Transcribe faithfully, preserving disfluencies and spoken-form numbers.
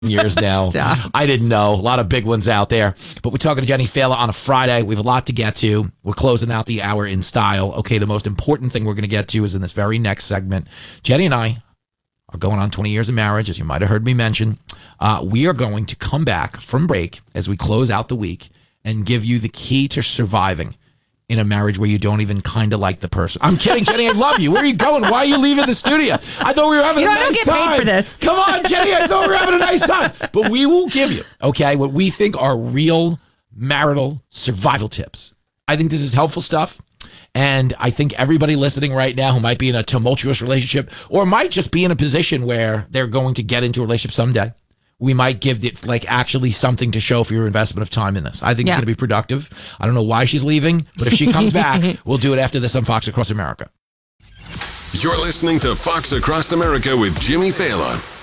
years now. Stop. I didn't know. A lot of big ones out there. But we're talking to Jenny Fela on a Friday. We have a lot to get to. We're closing out the hour in style. Okay, the most important thing we're going to get to is in this very next segment. Jenny and I are going on twenty years of marriage, as you might have heard me mention. Uh, we are going to come back from break as we close out the week and give you the key to surviving in a marriage where you don't even kind of like the person. I'm kidding, Jenny. I love you. Where are you going? Why are you leaving the studio? I thought we were having You know, a nice I don't get time. paid for this. Come on, Jenny. I thought we were having a nice time. But we will give you, okay, what we think are real marital survival tips. I think this is helpful stuff. And I think everybody listening right now who might be in a tumultuous relationship or might just be in a position where they're going to get into a relationship someday, we might give it like actually something to show for your investment of time in this. I think Yeah. it's going to be productive. I don't know why she's leaving, but if she comes back, we'll do it after this on Fox Across America. You're listening to Fox Across America with Jimmy Fallon.